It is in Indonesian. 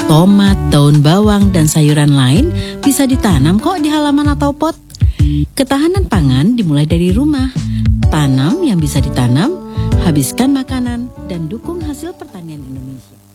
tomat, daun bawang, dan sayuran lain bisa ditanam kok di halaman atau pot. Ketahanan pangan dimulai dari rumah. Tanam yang bisa ditanam, habiskan makanan, dan dukung hasil pertanian Indonesia.